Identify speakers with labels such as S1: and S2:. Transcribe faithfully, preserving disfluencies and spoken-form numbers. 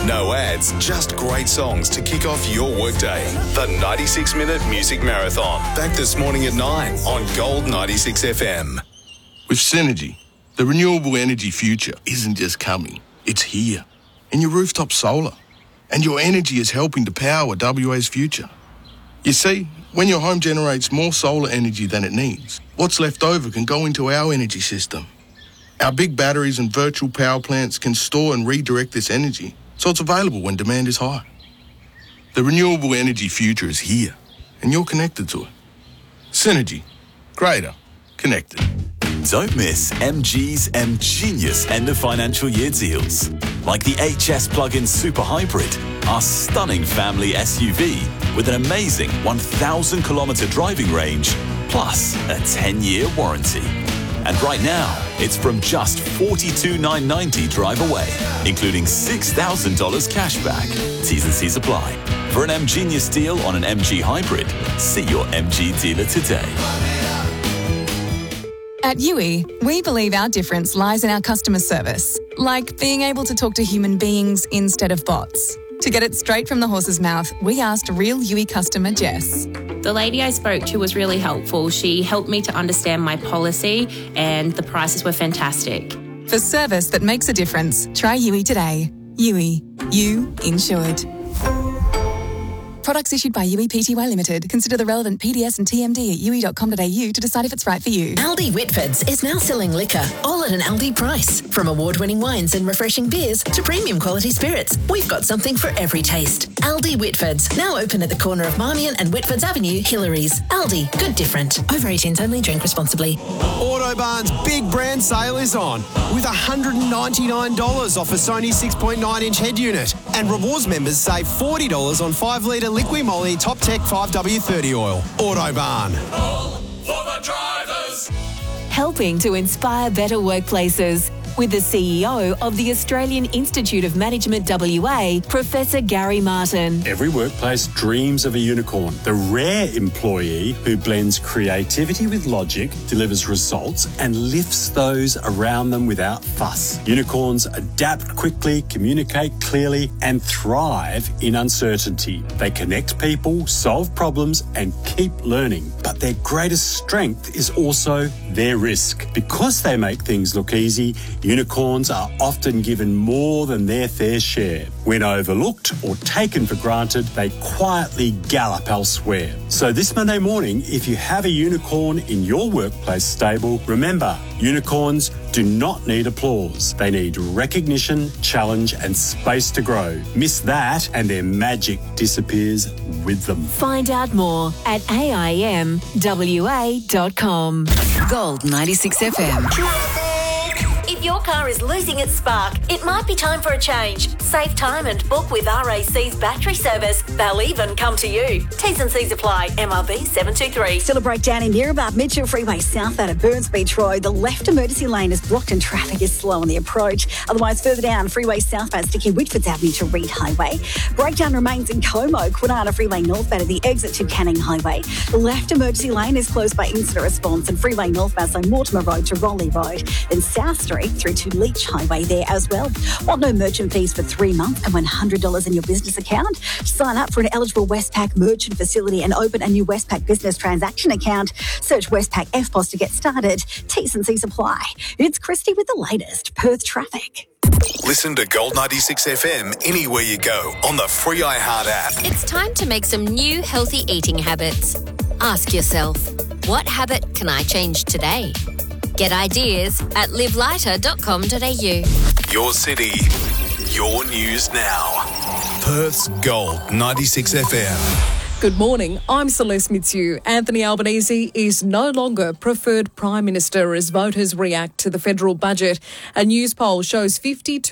S1: No ads, just great songs to kick off your workday. The ninety-six minute Music Marathon. Back this morning at nine on Gold ninety-six F M.
S2: With Synergy, the renewable energy future isn't just coming, it's here. In your rooftop solar. And your energy is helping to power W A's future. You see, when your home generates more solar energy than it needs, what's left over can go into our energy system. Our big batteries and virtual power plants can store and redirect this energy, so it's available when demand is high. The renewable energy future is here, and you're connected to it. Synergy. Greater. Connected.
S3: Don't miss M G's M-Genius end of financial year deals. Like the H S Plug-in Super Hybrid, our stunning family S U V with an amazing one thousand kilometre driving range, plus a ten year warranty. And right now, it's from just forty-two thousand nine hundred ninety dollars drive away, including six thousand dollars cash back. T's and C's apply. For an M-Genius deal on an M G Hybrid, see your M G dealer today.
S4: At U I, we believe our difference lies in our customer service, like being able to talk to human beings instead of bots. To get it straight from the horse's mouth, we asked real U I customer Jess.
S5: The lady I spoke to was really helpful. She helped me to understand my policy and the prices were fantastic.
S4: For service that makes a difference, try U I today. U I. You insured. Products issued by U I Pty Limited. Consider the relevant P D S and T M D at u i dot com dot a u to decide if it's right for you.
S6: Aldi Whitfords is now selling liquor, all at an Aldi price. From award-winning wines and refreshing beers to premium quality spirits, we've got something for every taste. Aldi Whitfords, now open at the corner of Marmion and Whitfords Avenue, Hillary's. Aldi, good different. Over eighteens only, drink responsibly.
S7: Autobarn's big brand sale is on with one hundred ninety-nine dollars off a Sony six point nine inch head unit. And rewards members save forty dollars on five litre Liqui Moly Top Tech five W thirty oil. Autobarn.
S8: All for the drivers.
S9: Helping to inspire better workplaces. With the C E O of the Australian Institute of Management W A, Professor Gary Martin.
S10: Every workplace dreams of a unicorn, the rare employee who blends creativity with logic, delivers results, and lifts those around them without fuss. Unicorns adapt quickly, communicate clearly, and thrive in uncertainty. They connect people, solve problems, and keep learning. But their greatest strength is also their risk. Because they make things look easy, unicorns are often given more than their fair share. When overlooked or taken for granted, they quietly gallop elsewhere. So this Monday morning, if you have a unicorn in your workplace stable, remember, unicorns do not need applause. They need recognition, challenge, and space to grow. Miss that and their magic disappears with them.
S9: Find out more at a i m w a dot com.
S6: Gold ninety-six F M.
S11: If your car is losing its spark, it might be time for a change. Save time and book with R A C's battery service. They'll even come to you. T's and C's apply. M R B seven two three.
S12: Still a breakdown in Mirabah Mitchell Freeway south out of Burns Beach Road. The left emergency lane is blocked and traffic is slow on the approach. Otherwise, further down, freeway southbound sticking Whitfords Avenue to Reed Highway. Breakdown remains in Como, Kwinana Freeway northbound at the exit to Canning Highway. The left emergency lane is closed by incident response and freeway northbound, so Mortimer Road to Raleigh Road. Then South Street through to Leach Highway there as well. Want no merchant fees for three months and one hundred dollars in your business account? Sign up for an eligible Westpac merchant facility and open a new Westpac business transaction account. Search Westpac F P O S to get started. T's and C's apply. It's Christy with the latest Perth traffic.
S1: Listen to Gold ninety-six F M anywhere you go on the free iHeart app.
S13: It's time to make some new healthy eating habits. Ask yourself, what habit can I change today? Get ideas at live lighter dot com dot a u.
S1: Your city, your news now. Perth's Gold ninety-six F M.
S14: Good morning, I'm Celeste Mitsu. Anthony Albanese is no longer preferred Prime Minister as voters react to the federal budget. A news poll shows fifty-two